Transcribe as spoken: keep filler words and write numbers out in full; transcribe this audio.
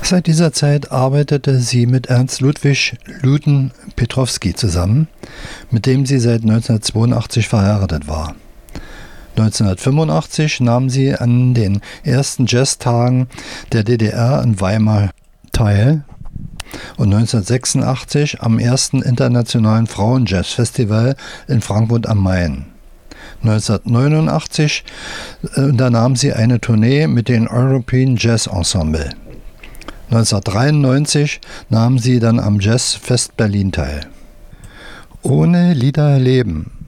Seit dieser Zeit arbeitete sie mit Ernst Ludwig Luden-Petrowski zusammen, mit dem sie seit neunzehnhundertzweiundachtzig verheiratet war. neunzehnhundertfünfundachtzig nahm sie an den ersten Jazztagen der D D R in Weimar teil und neunzehnhundertsechsundachtzig am ersten Internationalen Frauen-Jazz-Festival in Frankfurt am Main. neunzehnhundertneunundachtzig unternahm sie eine Tournee mit dem European Jazz Ensemble. neunzehnhundertdreiundneunzig nahm sie dann am Jazzfest Berlin teil. Ohne Lieder leben